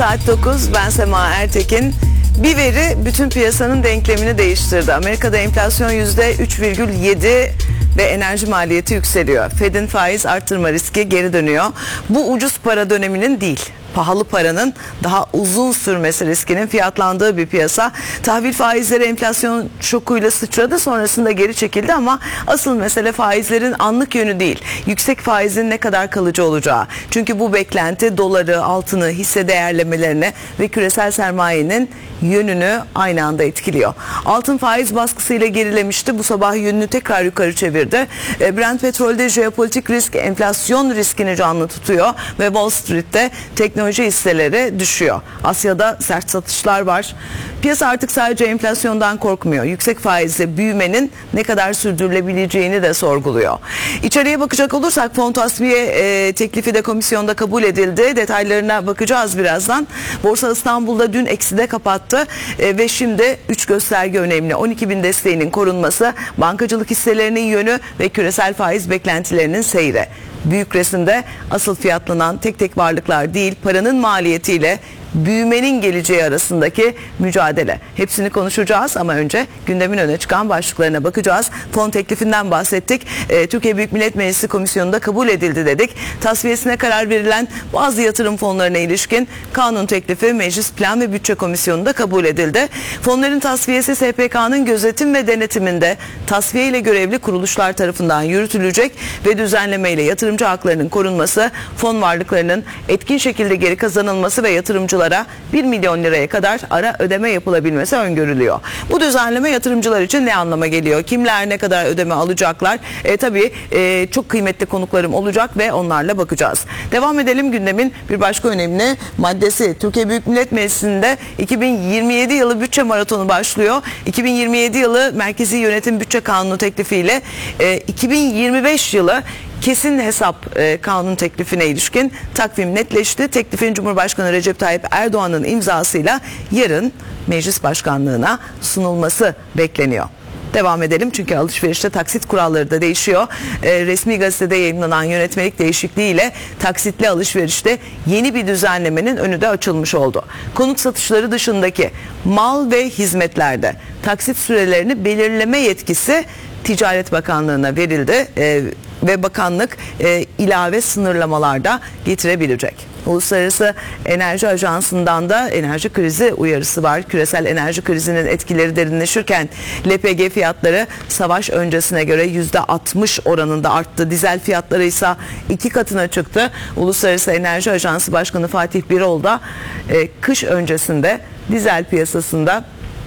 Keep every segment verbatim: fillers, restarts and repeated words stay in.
Saat dokuz, ben Sema Ertekin. Bir veri bütün piyasanın denklemini değiştirdi. Amerika'da enflasyon yüzde üç virgül yedi ve enerji maliyeti yükseliyor. Fed'in faiz arttırma riski geri dönüyor. Bu ucuz para döneminin değil, pahalı paranın daha uzun sürmesi riskinin fiyatlandığı bir piyasa. Tahvil faizleri enflasyon şokuyla sıçradı, sonrasında geri çekildi ama asıl mesele faizlerin anlık yönü değil, yüksek faizin ne kadar kalıcı olacağı. Çünkü bu beklenti doları, altını, hisse değerlemelerini ve küresel sermayenin yönünü aynı anda etkiliyor. Altın faiz baskısıyla gerilemişti. Bu sabah yönünü tekrar yukarı çevirdi. Brent petrolde jeopolitik risk enflasyon riskini canlı tutuyor ve Wall Street'te teknoloji hisseleri düşüyor. Asya'da sert satışlar var. Piyasa artık sadece enflasyondan korkmuyor. Yüksek faizle büyümenin ne kadar sürdürülebileceğini de sorguluyor. İçeriye bakacak olursak fon tasfiye e, teklifi de komisyonda kabul edildi. Detaylarına bakacağız birazdan. Borsa İstanbul'da dün ekside kapattı e, ve şimdi üç gösterge önemli. on iki bin desteğinin korunması, bankacılık hisselerinin yönü ve küresel faiz beklentilerinin seyri. Büyük resimde asıl fiyatlanan tek tek varlıklar değil, paranın maliyetiyle büyümenin geleceği arasındaki mücadele. Hepsini konuşacağız ama önce gündemin öne çıkan başlıklarına bakacağız. Fon teklifinden bahsettik. Ee, Türkiye Büyük Millet Meclisi Komisyonu'nda kabul edildi dedik. Tasfiyesine karar verilen bazı yatırım fonlarına ilişkin kanun teklifi Meclis Plan ve Bütçe Komisyonu'nda kabul edildi. Fonların tasfiyesi S P K'nın gözetim ve denetiminde tasfiye ile görevli kuruluşlar tarafından yürütülecek ve düzenleme ile yatırımcı haklarının korunması, fon varlıklarının etkin şekilde geri kazanılması ve yatırımcılar bir milyon liraya kadar ara ödeme yapılabilmesi öngörülüyor. Bu düzenleme yatırımcılar için ne anlama geliyor? Kimler ne kadar ödeme alacaklar? E, tabii e, çok kıymetli konuklarım olacak ve onlarla bakacağız. Devam edelim, gündemin bir başka önemli maddesi. Türkiye Büyük Millet Meclisi'nde iki bin yirmi yedi yılı bütçe maratonu başlıyor. iki bin yirmi yedi yılı Merkezi Yönetim Bütçe Kanunu teklifiyle e, iki bin yirmi beş yılı kesin hesap e, kanun teklifine ilişkin takvim netleşti. Teklifin Cumhurbaşkanı Recep Tayyip Erdoğan'ın imzasıyla yarın meclis başkanlığına sunulması bekleniyor. Devam edelim çünkü alışverişte taksit kuralları da değişiyor. E, resmi gazetede yayınlanan yönetmelik değişikliğiyle taksitli alışverişte yeni bir düzenlemenin önü de açılmış oldu. Konut satışları dışındaki mal ve hizmetlerde taksit sürelerini belirleme yetkisi Ticaret Bakanlığı'na verildi e, ve bakanlık e, ilave sınırlamalar da getirebilecek. Uluslararası Enerji Ajansı'ndan da enerji krizi uyarısı var. Küresel enerji krizinin etkileri derinleşirken L P G fiyatları savaş öncesine göre yüzde altmış oranında arttı. Dizel fiyatları ise iki katına çıktı. Uluslararası Enerji Ajansı Başkanı Fatih Birol da e, kış öncesinde dizel piyasasında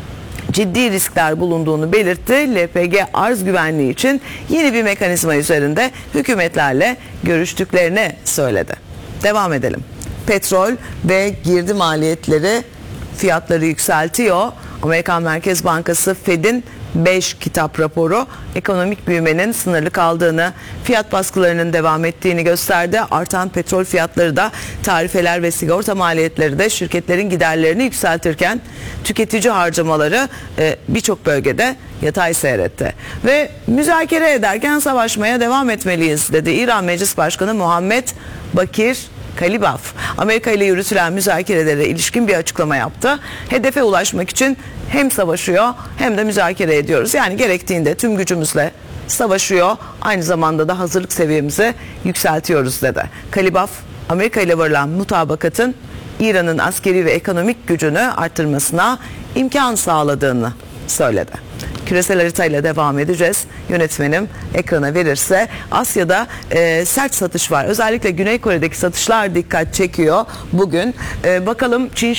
ciddi riskler bulunduğunu belirtti. L P G arz güvenliği için yeni bir mekanizma üzerinde hükümetlerle görüştüklerini söyledi. Devam edelim. Petrol ve girdi maliyetleri fiyatları yükseltiyor. Amerikan Merkez Bankası Fed'in beş kitap raporu ekonomik büyümenin sınırlı kaldığını, fiyat baskılarının devam ettiğini gösterdi. Artan petrol fiyatları da tarifeler ve sigorta maliyetleri de şirketlerin giderlerini yükseltirken tüketici harcamaları e, birçok bölgede yatay seyretti. Ve müzakere ederken savaşmaya devam etmeliyiz dedi İran Meclis Başkanı Muhammed Bakir Kalibaf. Amerika ile yürütülen müzakerelere ilişkin bir açıklama yaptı. Hedefe ulaşmak için hem savaşıyor hem de müzakere ediyoruz. Yani gerektiğinde tüm gücümüzle savaşıyor, aynı zamanda da hazırlık seviyemizi yükseltiyoruz dedi. Kalibaf, Amerika ile varılan mutabakatın İran'ın askeri ve ekonomik gücünü arttırmasına imkan sağladığını söyledi. Küresel haritayla devam edeceğiz. Yönetmenim ekrana verirse Asya'da e, sert satış var. Özellikle Güney Kore'deki satışlar dikkat çekiyor bugün. E, bakalım Çin